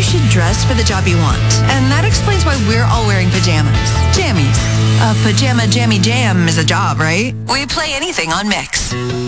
should dress for the job you want. And that explains why we're all wearing pajamas. Jammies. A pajama jammy jam is a job, right? We play anything on Mix.